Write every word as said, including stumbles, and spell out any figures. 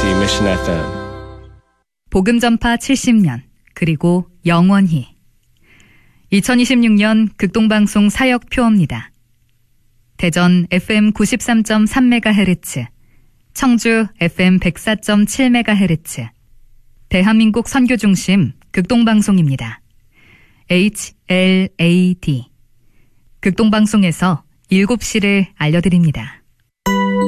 Mission 에프엠. 복음전파 칠십 년, 그리고 영원히. 이천이십육 년 극동방송 사역표입니다. 대전 에프엠 구십삼 점 삼 메가헤르츠, 청주 에프엠 백사 점 칠 메가헤르츠, 대한민국 선교중심 극동방송입니다. 에이치 엘 에이 디. 극동방송에서 일곱 시를 알려드립니다.